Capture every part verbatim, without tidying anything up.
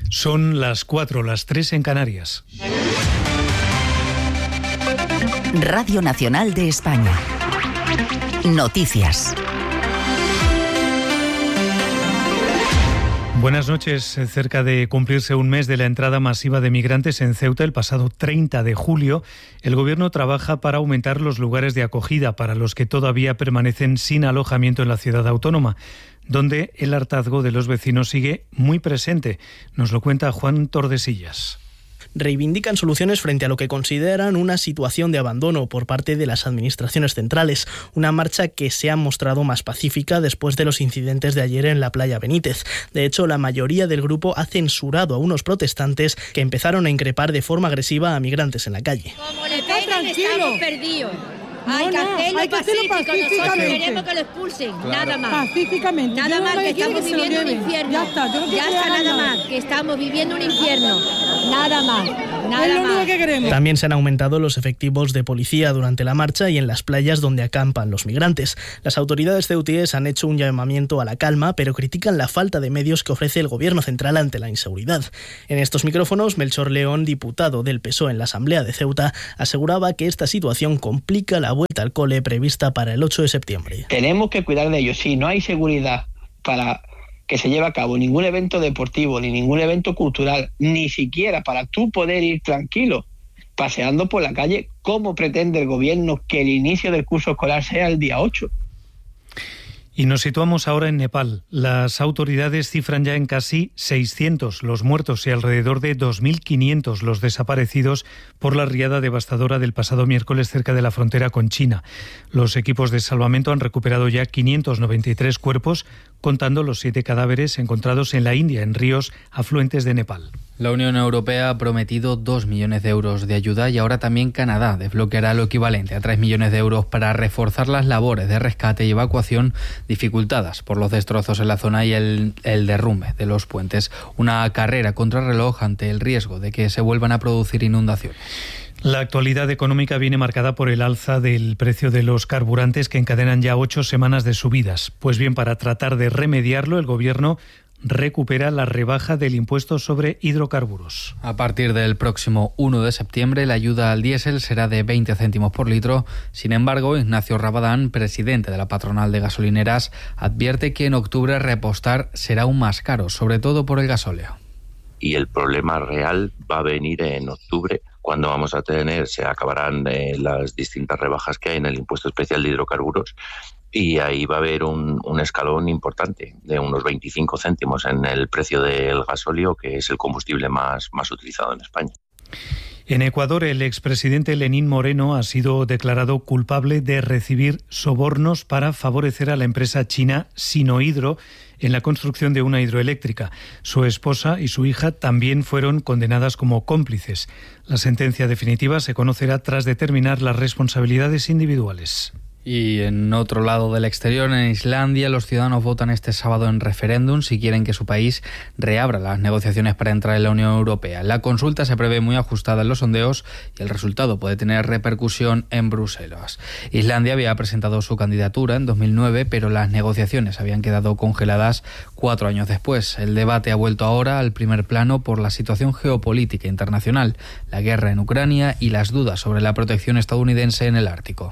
Son las cuatro, las tres en Canarias. Radio Nacional de España. Noticias. Buenas noches. Cerca de cumplirse un mes de la entrada masiva de migrantes en Ceuta el pasado treinta de julio, el Gobierno trabaja para aumentar los lugares de acogida para los que todavía permanecen sin alojamiento en la ciudad autónoma, donde el hartazgo de los vecinos sigue muy presente. Nos lo cuenta Juan Tordesillas. Reivindican soluciones frente a lo que consideran una situación de abandono por parte de las administraciones centrales, una marcha que se ha mostrado más pacífica después de los incidentes de ayer en la playa Benítez. De hecho, la mayoría del grupo ha censurado a unos protestantes que empezaron a increpar de forma agresiva a migrantes en la calle. Como le peguen, estamos perdidos. Hay, no, que hacerlo hay que hacerlo pacífico. Nosotros queremos que lo expulsen, claro. Nada más. Pacíficamente. Nada más, que estamos que viviendo un infierno. Ya está, yo no ya está nada nada más, que estamos viviendo un infierno. Nada más. Nada es lo único más. que queremos. También se han aumentado los efectivos de policía durante la marcha y en las playas donde acampan los migrantes. Las autoridades ceutíes han hecho un llamamiento a la calma, pero critican la falta de medios que ofrece el gobierno central ante la inseguridad. En estos micrófonos, Melchor León, diputado del P S O E en la Asamblea de Ceuta, aseguraba que esta situación complica la vuelta al cole prevista para el ocho de septiembre. Tenemos que cuidar de ellos. Si no hay seguridad para que se lleve a cabo ningún evento deportivo, ni ningún evento cultural, ni siquiera para tú poder ir tranquilo paseando por la calle, ¿cómo pretende el gobierno que el inicio del curso escolar sea el día ocho? Y nos situamos ahora en Nepal. Las autoridades cifran ya en casi seiscientos los muertos y alrededor de dos mil quinientos los desaparecidos por la riada devastadora del pasado miércoles cerca de la frontera con China. Los equipos de salvamento han recuperado ya quinientos noventa y tres cuerpos, contando los siete cadáveres encontrados en la India, en ríos afluentes de Nepal. La Unión Europea ha prometido dos millones de euros de ayuda y ahora también Canadá desbloqueará lo equivalente a tres millones de euros para reforzar las labores de rescate y evacuación dificultadas por los destrozos en la zona y el, el derrumbe de los puentes. Una carrera contrarreloj ante el riesgo de que se vuelvan a producir inundaciones. La actualidad económica viene marcada por el alza del precio de los carburantes que encadenan ya ocho semanas de subidas. Pues bien, para tratar de remediarlo, el Gobierno recupera la rebaja del impuesto sobre hidrocarburos. A partir del próximo uno de septiembre, la ayuda al diésel será de veinte céntimos por litro. Sin embargo, Ignacio Rabadán, presidente de la patronal de gasolineras, advierte que en octubre repostar será aún más caro, sobre todo por el gasóleo. Y el problema real va a venir en octubre, cuando vamos a tener, se acabarán eh, las distintas rebajas que hay en el impuesto especial de hidrocarburos, y ahí va a haber un, un escalón importante de unos veinticinco céntimos en el precio del gasóleo, que es el combustible más, más utilizado en España. En Ecuador, el expresidente Lenín Moreno ha sido declarado culpable de recibir sobornos para favorecer a la empresa china Sinohydro en la construcción de una hidroeléctrica. Su esposa y su hija también fueron condenadas como cómplices. La sentencia definitiva se conocerá tras determinar las responsabilidades individuales. Y en otro lado del exterior, en Islandia, los ciudadanos votan este sábado en referéndum si quieren que su país reabra las negociaciones para entrar en la Unión Europea. La consulta se prevé muy ajustada en los sondeos y el resultado puede tener repercusión en Bruselas. Islandia había presentado su candidatura en dos mil nueve, pero las negociaciones habían quedado congeladas cuatro años después. El debate ha vuelto ahora al primer plano por la situación geopolítica internacional, la guerra en Ucrania y las dudas sobre la protección estadounidense en el Ártico.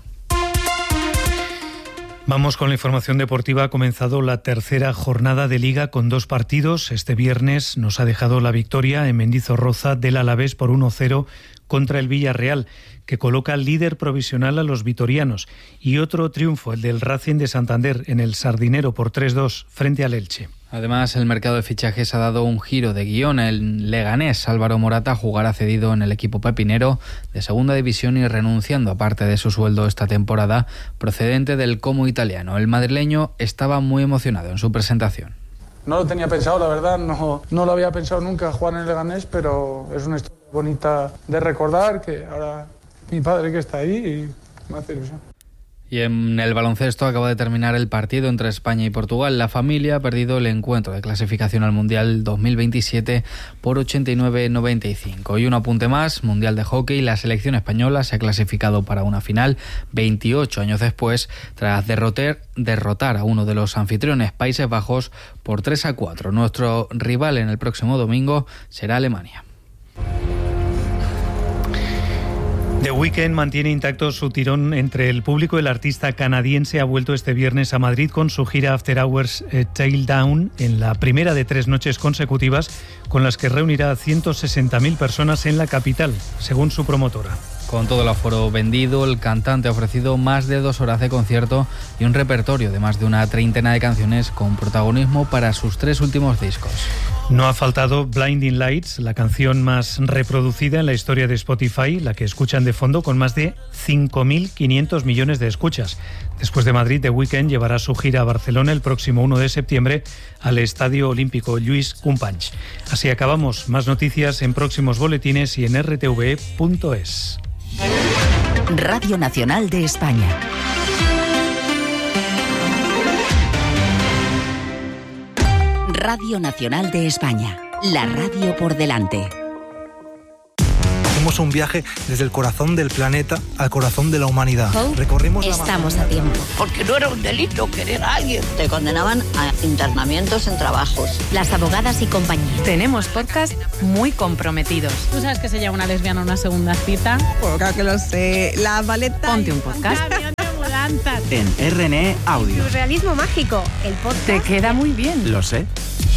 Vamos con la información deportiva. Ha comenzado la tercera jornada de Liga con dos partidos. Este viernes nos ha dejado la victoria en Mendizorroza del Alavés por uno cero contra el Villarreal, que coloca líder provisional a los vitorianos, y otro triunfo, el del Racing de Santander en el Sardinero por tres dos frente al Elche. Además, el mercado de fichajes ha dado un giro de guión. El leganés Álvaro Morata jugará cedido en el equipo pepinero de segunda división y renunciando a parte de su sueldo esta temporada, procedente del Como italiano. El madrileño estaba muy emocionado en su presentación. No lo tenía pensado, la verdad, no, no lo había pensado nunca jugar en el Leganés, pero es una historia bonita de recordar, que ahora mi padre que está ahí y me hace ilusión. Y en el baloncesto acaba de terminar el partido entre España y Portugal. La familia ha perdido el encuentro de clasificación al Mundial dos mil veintisiete por ochenta y nueve a noventa y cinco. Y un apunte más, Mundial de Hockey, la selección española se ha clasificado para una final veintiocho años después, tras derrotar, derrotar a uno de los anfitriones, Países Bajos, por tres a cuatro. Nuestro rival en el próximo domingo será Alemania. The Weeknd mantiene intacto su tirón entre el público. El artista canadiense ha vuelto este viernes a Madrid con su gira After Hours eh, Tail Down, en la primera de tres noches consecutivas, con las que reunirá a ciento sesenta mil personas en la capital, según su promotora. Con todo el aforo vendido, el cantante ha ofrecido más de dos horas de concierto y un repertorio de más de una treintena de canciones con protagonismo para sus tres últimos discos. No ha faltado Blinding Lights, la canción más reproducida en la historia de Spotify, la que escuchan de fondo con más de cinco mil quinientos millones de escuchas. Después de Madrid, The Weeknd llevará su gira a Barcelona el próximo uno de septiembre al Estadio Olímpico Lluís Companys. Así acabamos. Más noticias en próximos boletines y en r t v e punto es. Radio Nacional de España. Radio Nacional de España, la radio por delante. Hacemos un viaje desde el corazón del planeta al corazón de la humanidad. Hope, Recorrimos estamos a tiempo. Porque no era un delito querer a alguien. Te condenaban a internamientos en trabajos. Las abogadas y compañía. Tenemos podcast muy comprometidos. ¿Tú sabes que se llama una lesbiana una segunda cita? Pues claro que lo sé. La Valeta. Ponte un podcast. En R N E Audio. Surrealismo mágico, el podcast. Te queda muy bien. Lo sé.